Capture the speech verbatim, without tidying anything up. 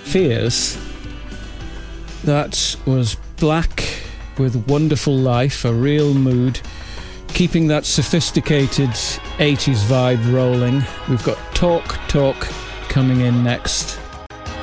Fears. That was Black with Wonderful Life, a real mood, keeping that sophisticated eighties vibe rolling. We've got Talk Talk coming in next.